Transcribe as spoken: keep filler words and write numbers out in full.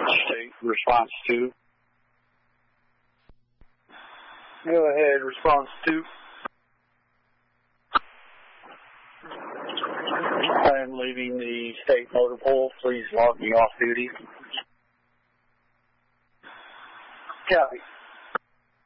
State response two. Go ahead, response two. I am leaving the state motor pool. Please log me off duty. Copy.